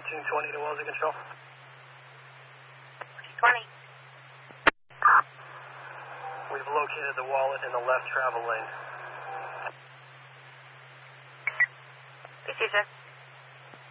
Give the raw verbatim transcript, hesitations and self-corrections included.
fourteen twenty to Wellesley Control. fourteen twenty. We've located the wallet in the left travel lane. P C, sir.